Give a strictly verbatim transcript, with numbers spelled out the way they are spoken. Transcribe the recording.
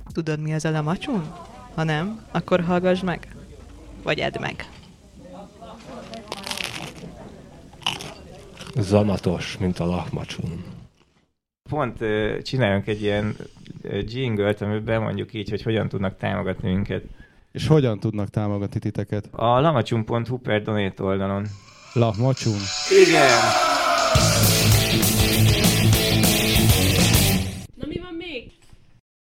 Tudod, mi az a lamacsun? Ha nem, akkor hallgass meg. Vagy edd meg. Zamatos, mint a lahmacsun. Pont uh, csináljunk egy ilyen uh, jingle-t, amiben mondjuk így, hogy hogyan tudnak támogatni minket. És hogyan tudnak támogatni titeket? A lamacsun pont hu per donate oldalon. Lahmacsun? Igen!